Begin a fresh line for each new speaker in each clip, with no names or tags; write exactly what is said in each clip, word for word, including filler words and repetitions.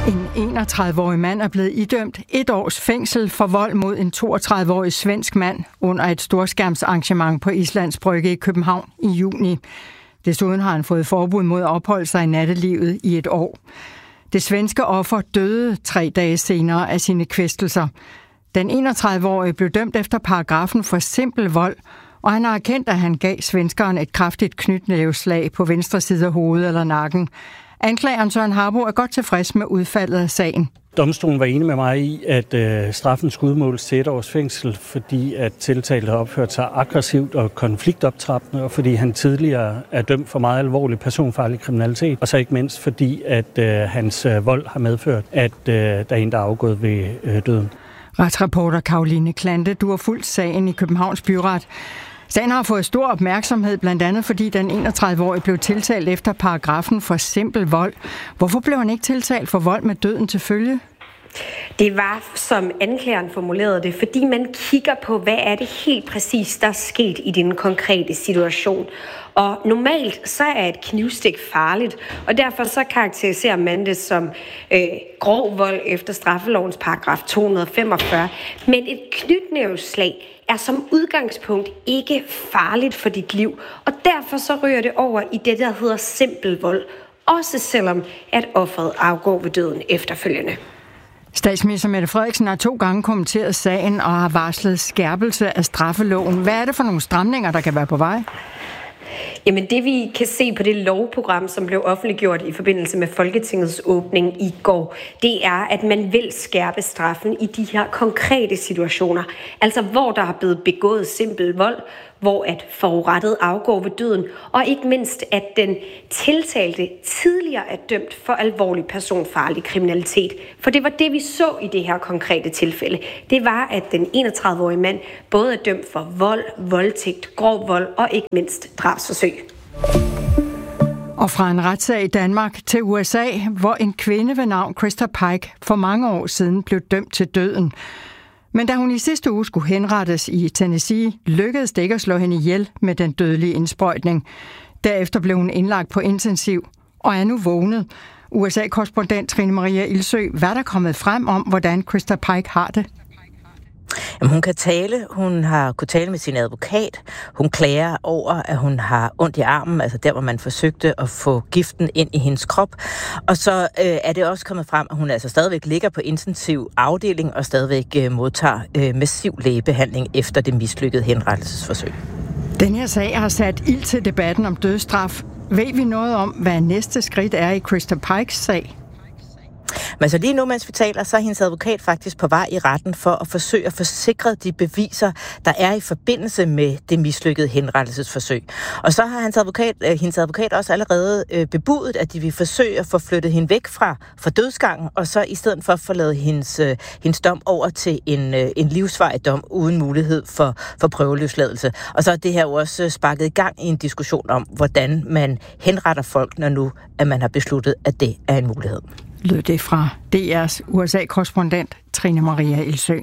En enogtredive-årig mand er blevet idømt et års fængsel for vold mod en toogtredive-årig svensk mand under et storskærmsarrangement på Islands Brygge i København i juni. Desuden har han fået forbud mod at opholde sig i nattelivet i et år. Det svenske offer døde tre dage senere af sine kvæstelser. Den enogtredive-årige blev dømt efter paragrafen for simpel vold, og han har erkendt, at han gav svenskeren et kraftigt knytnæveslag på venstre side af hovedet eller nakken. Anklageren Søren Harbo er godt tilfreds med udfaldet af sagen.
Domstolen var enig med mig i, at øh, straffen skulle udmåles til et års fængsel, fordi at tiltalte har opført sig aggressivt og konfliktoptrappende, og fordi han tidligere er dømt for meget alvorlig personfarlig kriminalitet, og så ikke mindst fordi, at øh, hans øh, vold har medført, at øh, der er en, der er afgået ved øh, døden.
Retsreporter Karoline Klante, du har fulgt sagen i Københavns Byret. Sagen har fået stor opmærksomhed, blandt andet fordi den enogtredive-årige blev tiltalt efter paragrafen for simpel vold. Hvorfor blev han ikke tiltalt for vold med døden til følge?
Det var, som anklageren formulerede det, fordi man kigger på, hvad er det helt præcis, der er sket i den konkrete situation. Og normalt så er et knivstik farligt, og derfor så karakteriserer man det som øh, grov vold efter straffelovens paragraf to hundrede femogfyrre. Men et knytnæveslag er som udgangspunkt ikke farligt for dit liv, og derfor så ryger det over i det, der hedder simpel vold, også selvom at offeret afgår ved døden efterfølgende.
Statsminister Mette Frederiksen har to gange kommenteret sagen og har varslet skærpelse af straffeloven. Hvad er det for nogle stramninger, der kan være på vej?
Jamen det vi kan se på det lovprogram, som blev offentliggjort i forbindelse med Folketingets åbning i går, det er, at man vil skærpe straffen i de her konkrete situationer. Altså hvor der har blevet begået simpel vold, hvor at forurettet afgår ved døden, og ikke mindst, at den tiltalte tidligere er dømt for alvorlig personfarlig kriminalitet. For det var det, vi så i det her konkrete tilfælde. Det var, at den enogtredive-årige mand både er dømt for vold, voldtægt, grov vold og ikke mindst drabsforsøg.
Og fra en retssag i Danmark til U S A, hvor en kvinde ved navn Krista Pike for mange år siden blev dømt til døden. Men da hun i sidste uge skulle henrettes i Tennessee, lykkedes det ikke at slå hende ihjel med den dødelige indsprøjtning. Derefter blev hun indlagt på intensiv og er nu vågnet. U S A-korrespondent Trine Maria Ilsø, hvad er der kommet frem om, hvordan Krista Pike har det?
Jamen, hun kan tale. Hun har kunnet tale med sin advokat. Hun klager over, at hun har ondt i armen, altså der, hvor man forsøgte at få giften ind i hendes krop. Og så øh, er det også kommet frem, at hun altså stadigvæk ligger på intensiv afdeling og stadigvæk øh, modtager øh, massiv lægebehandling efter det mislykkede henrettelsesforsøg.
Den her sag har sat ild til debatten om dødsstraf. Ved vi noget om, hvad næste skridt er i Krista Pikes sag?
Men så lige nu, mens vi taler, så er hendes advokat faktisk på vej i retten for at forsøge at få sikret de beviser, der er i forbindelse med det mislykkede henrettelsesforsøg. Og så har hans advokat, øh, hendes advokat også allerede øh, bebudet, at de vil forsøge at få flyttet hende væk fra, fra dødsgangen, og så i stedet for at forlade hendes, øh, hendes dom over til en, øh, en livsvarig dom uden mulighed for, for prøveløsladelse. Og så er det her jo også sparket i gang i en diskussion om, hvordan man henretter folk, når nu at man har besluttet, at det er en mulighed.
Lød det fra D R's U S A-korrespondent Trine Maria Ilsø.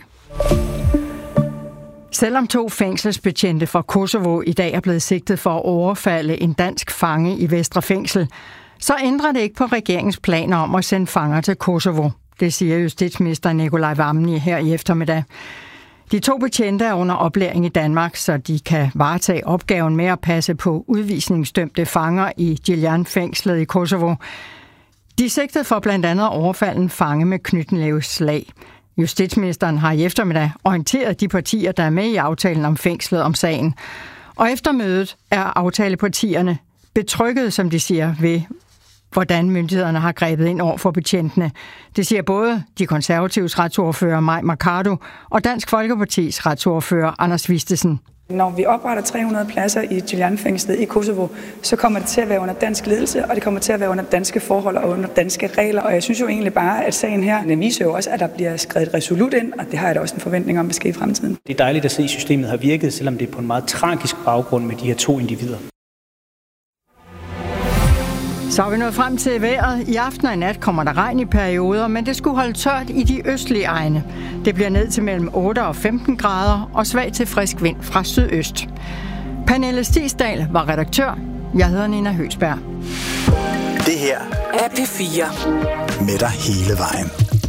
Selvom to fængselsbetjente fra Kosovo i dag er blevet sigtet for at overfalde en dansk fange i Vestre Fængsel, så ændrer det ikke på regeringens planer om at sende fanger til Kosovo. Det siger justitsminister Nikolaj Vammen her i eftermiddag. De to betjente er under oplæring i Danmark, så de kan varetage opgaven med at passe på udvisningsdømte fanger i Giljan-fængslet i Kosovo. De er sigtet for blandt andet at overfalde en fange med knytnæveslag. Justitsministeren har i eftermiddag orienteret de partier, der er med i aftalen om fængslet om sagen. Og efter mødet er aftalepartierne betrykket, som de siger, ved hvordan myndighederne har grebet ind over for betjentene. Det siger både de konservatives retsordfører Mai Mercado og Dansk Folkepartis retsordfører Anders Vistesen.
Når vi opretter tre hundrede pladser i Giljan-fængslet i Kosovo, så kommer det til at være under dansk ledelse, og det kommer til at være under danske forhold og under danske regler. Og jeg synes jo egentlig bare, at sagen her, den viser jo også, at der bliver skrevet resolut ind, og det har jeg da også en forventning om, at ske i fremtiden.
Det er dejligt at se, at systemet har virket, selvom det er på en meget tragisk baggrund med de her to individer.
Så er vi nået frem til vejret. I aften og i nat kommer der regn i perioder, men det skulle holde tørt i de østlige egne. Det bliver ned til mellem otte og femten grader og svag til frisk vind fra sydøst. Pernille Stisdal var redaktør. Jeg hedder Nina Høgsberg.
Det her
er P fire.
Med dig hele vejen.